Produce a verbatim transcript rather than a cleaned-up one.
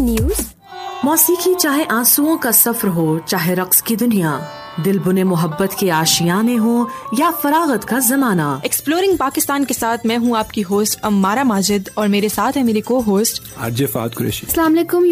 News. मौसीकी चाहे आंसुओं का सफर हो, चाहे रक्स की दुनिया, दिल बुने मोहब्बत के आशियाने हो या फरागत का जमाना। एक्सप्लोरिंग पाकिस्तान के साथ मैं हूँ आपकी होस्ट अम्मारा माजिद और मेरे साथ है मेरी को होस्ट आरजे फात कुरैशी। अस्सलाम वालेकुम।